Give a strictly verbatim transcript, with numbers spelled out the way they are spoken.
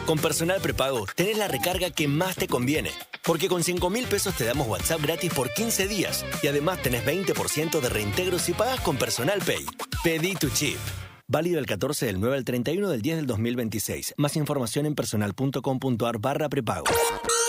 Con Personal Prepago tenés la recarga que más te conviene. Porque con cinco mil pesos te damos WhatsApp gratis por quince días. Y además tenés veinte por ciento de reintegro si pagas con Personal Pay. Pedí tu chip. Válido el catorce del nueve al treinta y uno del diez del dos mil veintiséis. Más información en personal punto com punto ar barra prepago.